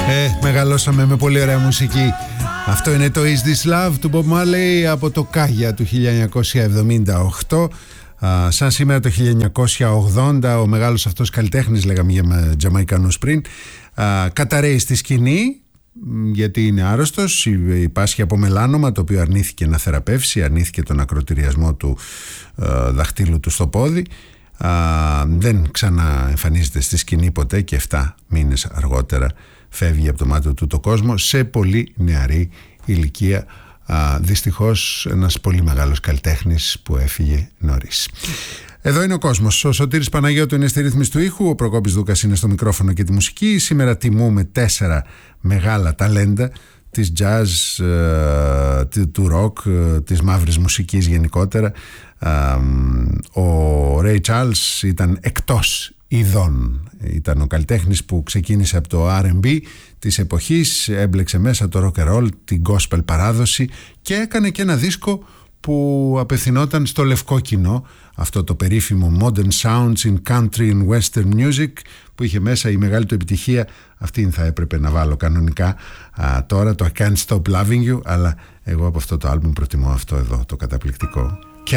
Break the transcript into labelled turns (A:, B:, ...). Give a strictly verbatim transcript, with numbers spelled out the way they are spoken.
A: Ε, μεγαλώσαμε με πολύ ωραία μουσική. Αυτό είναι το Is This Love του Bob Marley από το Κάγια του χίλια εννιακόσια εβδομήντα οκτώ. Α, σαν σήμερα το χίλια εννιακόσια ογδόντα ο μεγάλος αυτός καλλιτέχνης, λέγαμε για Τζαμαϊκανούς πριν, α, καταραίει στη σκηνή γιατί είναι άρρωστος, υπάσχει από μελάνομα το οποίο αρνήθηκε να θεραπεύσει, αρνήθηκε τον ακροτηριασμό του α, δαχτύλου του στο πόδι. Α, δεν ξαναεμφανίζεται στη σκηνή ποτέ και εφτά μήνες αργότερα φεύγει από το μάτι του το κόσμο σε πολύ νεαρή ηλικία. Α, δυστυχώς ένας πολύ μεγάλος καλλιτέχνης που έφυγε νωρίς. Εδώ είναι ο κόσμος. Ο Σωτήρης Παναγιώτου είναι στη ρύθμιση του ήχου, ο Προκόπης Δούκας είναι στο μικρόφωνο και τη μουσική. Σήμερα τιμούμε τέσσερα μεγάλα ταλέντα της jazz, ε, του rock, ε, της μαύρης μουσικής γενικότερα. Ε, ο Ray Charles ήταν εκτός ειδών. Ήταν ο καλλιτέχνης που ξεκίνησε από το αρ εντ μπι της εποχής, έμπλεξε μέσα το rock and roll, την gospel παράδοση και έκανε και ένα δίσκο που απευθυνόταν στο λευκό κοινό, αυτό το περίφημο Modern Sounds in Country and Western Music, που είχε μέσα η μεγάλη του επιτυχία. Αυτήν θα έπρεπε να βάλω κανονικά α, τώρα, το I Can't Stop Loving You, αλλά εγώ από αυτό το άλμπουμ προτιμώ αυτό εδώ, το καταπληκτικό.